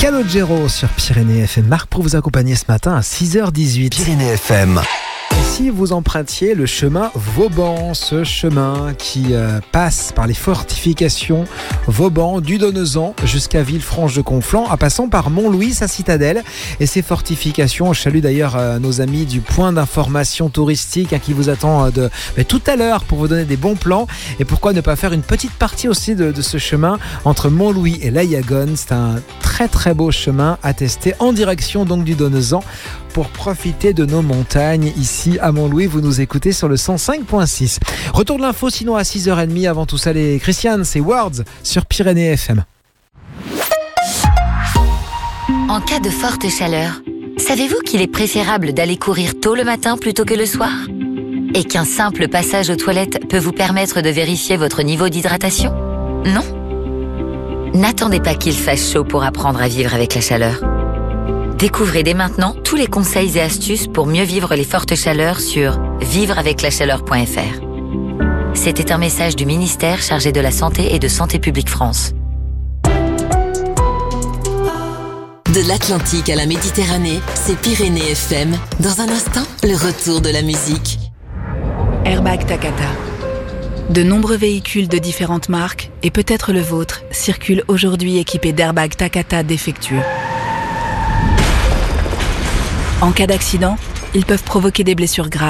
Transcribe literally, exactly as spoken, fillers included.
Calogero sur Pyrénées F M. Marc pour vous accompagner ce matin à six heures dix-huit. Pyrénées F M. Et si vous empruntiez le chemin Vauban, ce chemin qui euh, passe par les fortifications Vauban, du Donezan jusqu'à Villefranche-de-Conflans, en passant par Montlouis, sa citadelle, et ces fortifications. Je salue d'ailleurs euh, nos amis du point d'information touristique hein, qui vous attend euh, de, mais tout à l'heure pour vous donner des bons plans. Et pourquoi ne pas faire une petite partie aussi de, de ce chemin entre Montlouis et l'Ayagonne. C'est un très très beau chemin à tester en direction donc du Donezan pour profiter de nos montagnes ici à Montlouis. Vous nous écoutez sur le cent cinq point six. Retour de l'info sinon à six heures trente. Avant tout ça, les Christiane, c'est Words sur Pyrénées F M. En cas de forte chaleur, savez-vous qu'il est préférable d'aller courir tôt le matin plutôt que le soir ? Et qu'un simple passage aux toilettes peut vous permettre de vérifier votre niveau d'hydratation ? Non ? N'attendez pas qu'il fasse chaud pour apprendre à vivre avec la chaleur. Découvrez dès maintenant tous les conseils et astuces pour mieux vivre les fortes chaleurs sur vivre avec la chaleur point f r. C'était un message du ministère chargé de la Santé et de Santé publique France. De l'Atlantique à la Méditerranée, c'est Pyrénées F M. Dans un instant, le retour de la musique. Airbag Takata. De nombreux véhicules de différentes marques, et peut-être le vôtre, circulent aujourd'hui équipés d'airbags Takata défectueux. En cas d'accident, ils peuvent provoquer des blessures graves.